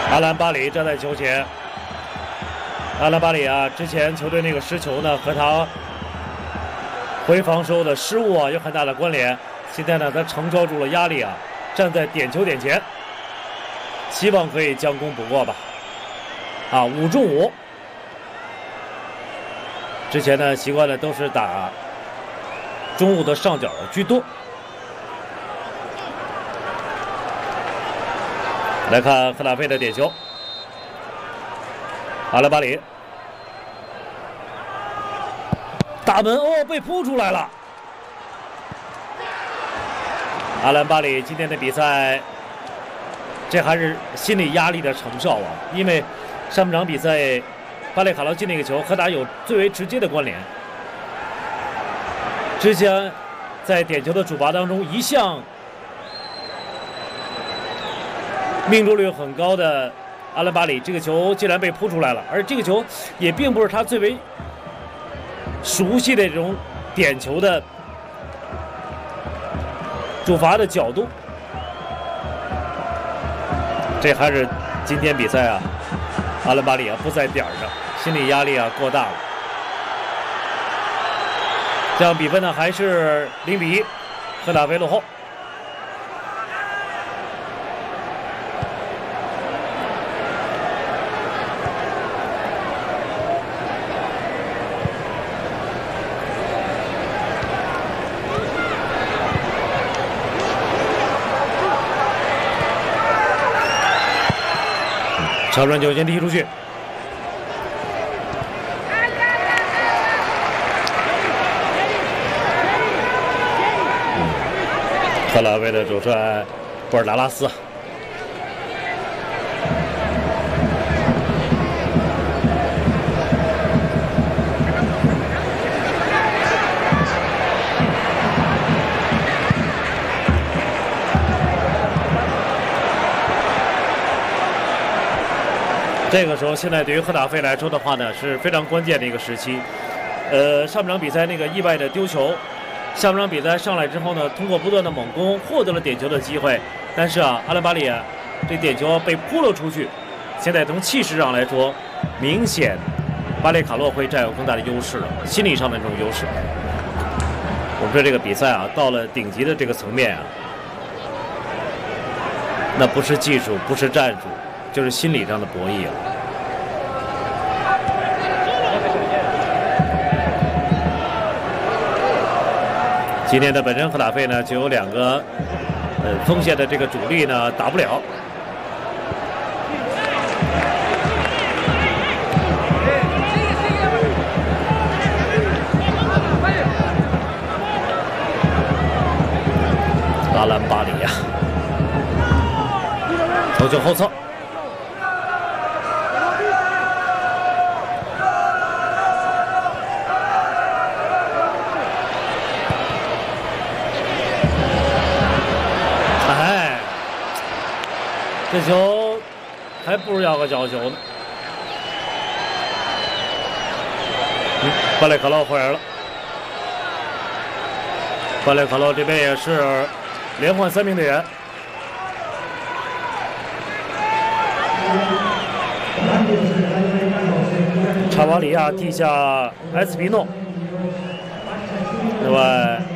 阿兰巴里站在球前。阿兰巴里啊，之前球队那个失球呢，和他回防时候的失误啊有很大的关联。现在呢，他承受住了压力啊，站在点球点前，希望可以将功补过吧。啊，5中5。之前呢，习惯的都是打中路的上角居多。来看赫塔费的点球，阿兰巴里大门哦，被扑出来了。阿兰巴里今天的比赛，这还是心理压力的承受啊，因为上半场比赛巴列卡洛进那个球和他有最为直接的关联。之前在点球的主罚当中，一向命中率很高的阿兰巴里，这个球竟然被扑出来了，而这个球也并不是他最为熟悉的这种点球的主罚的角度。这还是今天比赛啊，阿兰巴里啊不在点上，心理压力啊过大了。这样比分呢还是0比1，赫塔费落后。长传球先踢出去，赫拉维的主帅布尔达拉斯。这个时候，现在对于赫塔费来说的话呢，是非常关键的一个时期。上半场比赛那个意外的丢球，下半场比赛上来之后呢，通过不断的猛攻获得了点球的机会，但是啊，阿兰巴里这点球被扑了出去。现在从气势上来说，明显巴列卡洛会占有更大的优势了，心理上的这种优势。我们说这个比赛啊，到了顶级的这个层面啊，那不是技术，不是战术，就是心理上的博弈了。今天的本身赫塔费呢，就有2个锋线的这个主力呢打不了。阿兰巴里呀，头球后侧。这球还不如要个角球呢。巴列卡洛回来了，巴列卡洛这边也是连换3名队员。查瓦里亚替下埃斯皮诺，另外